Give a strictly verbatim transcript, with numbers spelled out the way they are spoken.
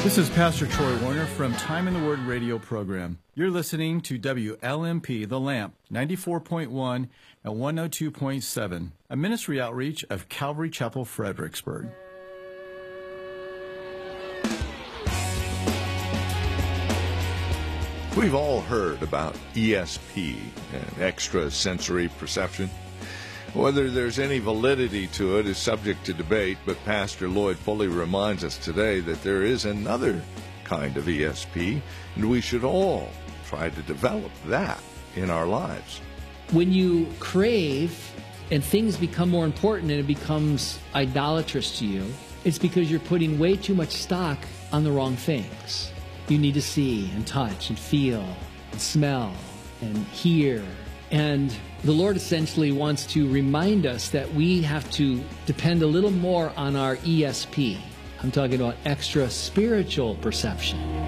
This is Pastor Troy Warner from Time in the Word radio program. You're listening to W L M P The Lamp, ninety-four point one and one oh two point seven, a ministry outreach of Calvary Chapel, Fredericksburg. We've all heard about E S P, and extrasensory perception. Whether there's any validity to it is subject to debate, but Pastor Lloyd Pulley reminds us today that there is another kind of E S P, and we should all try to develop that in our lives. When you crave and things become more important and it becomes idolatrous to you, it's because you're putting way too much stock on the wrong things. You need to see and touch and feel and smell and hear. And the Lord essentially wants to remind us that we have to depend a little more on our E S P. I'm talking about extra spiritual perception.